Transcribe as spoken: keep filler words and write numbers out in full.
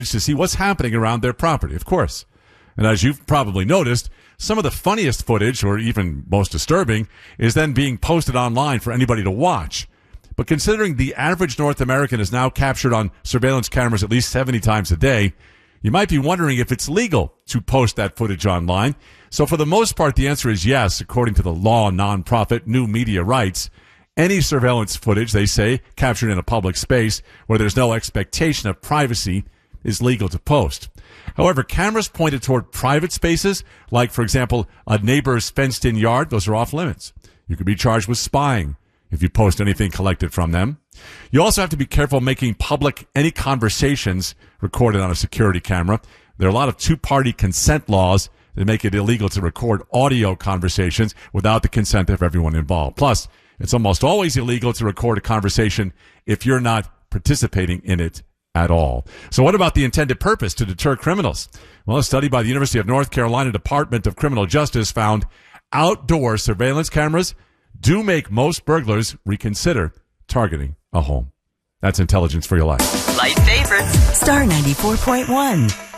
to see what's happening around their property, of course. And as you've probably noticed, some of the funniest footage, or even most disturbing, is then being posted online for anybody to watch. But considering the average North American is now captured on surveillance cameras at least seventy times a day, you might be wondering if it's legal to post that footage online. So for the most part, the answer is yes, according to the law nonprofit New Media Rights. Any surveillance footage, they say, captured in a public space where there's no expectation of privacy is legal to post. However, cameras pointed toward private spaces, like, for example, a neighbor's fenced-in yard, those are off limits. You could be charged with spying if you post anything collected from them. You also have to be careful making public any conversations recorded on a security camera. There are a lot of two-party consent laws that make it illegal to record audio conversations without the consent of everyone involved. Plus, it's almost always illegal to record a conversation if you're not participating in it at all. So what about the intended purpose to deter criminals? Well, a study by the University of North Carolina Department of Criminal Justice found outdoor surveillance cameras do make most burglars reconsider targeting a home. That's Intelligence for Your Life. Light favorites. Star ninety-four point one.